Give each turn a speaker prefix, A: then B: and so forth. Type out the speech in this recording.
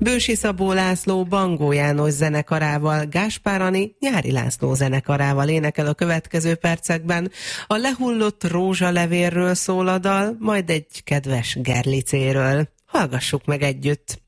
A: Bősi Szabó László Bangó János zenekarával, Gáspár Ani Nyári László zenekarával énekel a következő percekben. A lehullott rózsalevérről szól a dal, majd egy kedves gerlicéről. Hallgassuk meg együtt!